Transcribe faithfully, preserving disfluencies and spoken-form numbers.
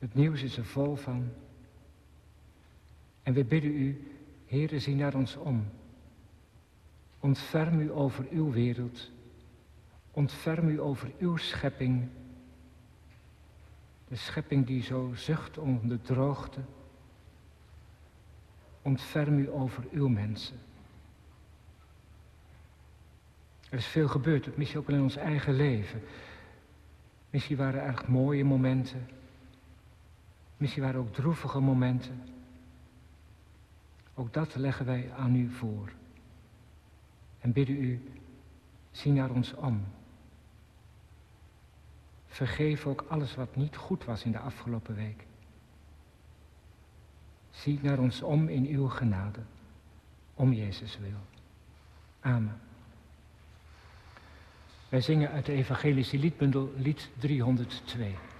Het nieuws is er vol van. En we bidden u, Heere, zie naar ons om. Ontferm u over uw wereld. Ontferm u over uw schepping. De schepping die zo zucht om de droogte. Ontferm u over uw mensen. Er is veel gebeurd, misschien ook wel in ons eigen leven. Misschien waren er erg mooie momenten. Misschien waren er ook droevige momenten. Ook dat leggen wij aan u voor. En bidden u, zie naar ons om. Vergeef ook alles wat niet goed was in de afgelopen week. Zie naar ons om in uw genade. Om Jezus wil. Amen. Wij zingen uit de evangelische liedbundel lied driehonderdtwee.